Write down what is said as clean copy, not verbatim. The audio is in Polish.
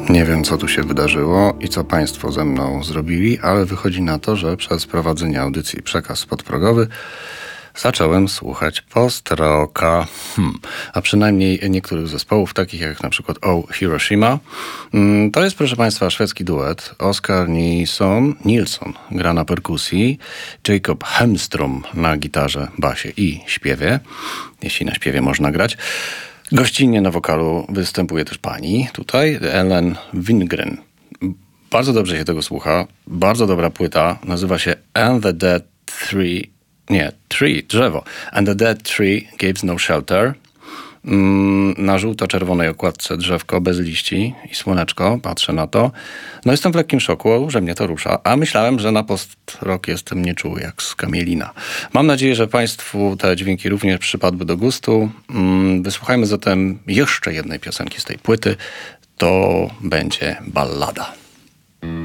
Nie wiem, co tu się wydarzyło i co państwo ze mną zrobili, ale wychodzi na to, że przez prowadzenie audycji Przekaz Podprogowy zacząłem słuchać post-rocka. A przynajmniej niektórych zespołów, takich jak na przykład Oh Hiroshima. To jest, proszę państwa, szwedzki duet. Oskar Nilsson gra na perkusji, Jacob Hemstrom na gitarze, basie i śpiewie, jeśli na śpiewie można grać. Gościnnie na wokalu występuje też pani tutaj, Ellen Wingren. Bardzo dobrze się tego słucha. Bardzo dobra płyta. Nazywa się And the Dead Tree, drzewo. And the Dead Tree Gives No Shelter. Na żółto-czerwonej okładce drzewko bez liści i słoneczko. Patrzę na to. No jestem w lekkim szoku, że mnie to rusza. A myślałem, że na post-rock jestem nieczuły jak z Kamielina. Mam nadzieję, że państwu te dźwięki również przypadły do gustu. Wysłuchajmy zatem jeszcze jednej piosenki z tej płyty. To będzie ballada.